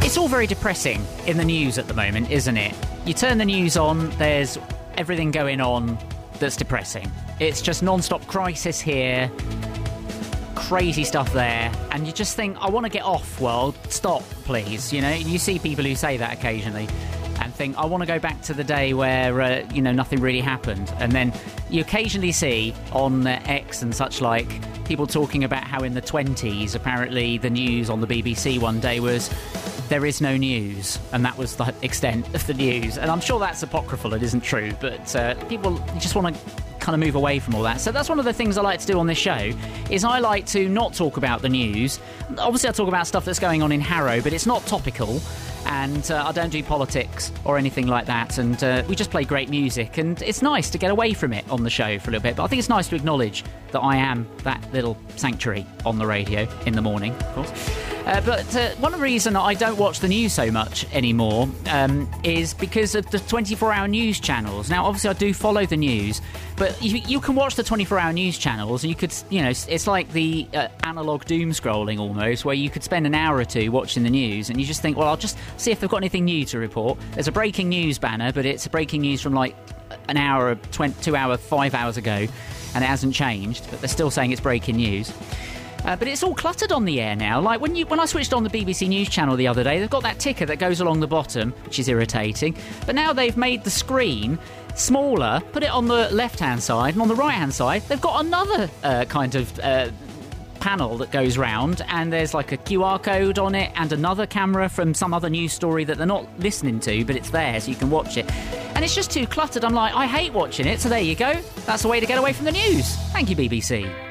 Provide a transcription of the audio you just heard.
It's all very depressing in the news at the moment, isn't it? You turn the news on, there's everything going on that's depressing. It's just non-stop crisis here, crazy stuff there, and you just think, I want to get off, world, stop, please. You know, you see people who say that occasionally and think, I want to go back to the day where, nothing really happened. And then you occasionally see on X and such like people talking about how in the 20s, apparently the news on the BBC one day was, there is no news, and that was the extent of the news. And I'm sure that's apocryphal, it isn't true, but people just want to kind of move away from all that. So that's one of the things I like to do on this show, is I like to not talk about the news. Obviously I talk about stuff that's going on in Harrow, but it's not topical, and I don't do politics or anything like that, and we just play great music, and it's nice to get away from it on the show for a little bit. But I think it's nice to acknowledge that I am that little sanctuary on the radio in the morning, of course. But one of the reasons I don't watch the news so much anymore is because of the 24-hour news channels. Now, obviously, I do follow the news, but you can watch the 24-hour news channels, and you could, it's like the analog doom scrolling almost, where you could spend an hour or two watching the news, and you just think, well, I'll just see if they've got anything new to report. There's a breaking news banner, but it's a breaking news from like an hour, 2 hours, 5 hours ago, and it hasn't changed, but they're still saying it's breaking news. But it's all cluttered on the air now. Like when I switched on the BBC News channel the other day, they've got that ticker that goes along the bottom, which is irritating. But now they've made the screen smaller, put it on the left-hand side, and on the right-hand side, they've got another kind of panel that goes round, and there's like a QR code on it and another camera from some other news story that they're not listening to, but it's there so you can watch it. And it's just too cluttered. I'm like, I hate watching it, so there you go. That's a way to get away from the news. Thank you, BBC.